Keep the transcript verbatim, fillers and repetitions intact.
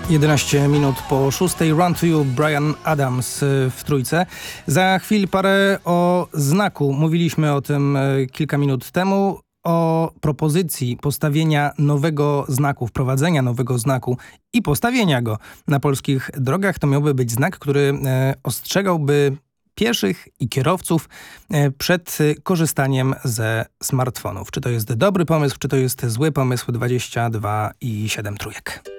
jedenaście minut po szóstej. Run to You, Bryan Adams w trójce. Za chwilę parę o znaku. Mówiliśmy o tym kilka minut temu. O propozycji postawienia nowego znaku, wprowadzenia nowego znaku i postawienia go na polskich drogach. To miałby być znak, który ostrzegałby pieszych i kierowców przed korzystaniem ze smartfonów. Czy to jest dobry pomysł, czy to jest zły pomysł? dwadzieścia dwa i siedem trójek.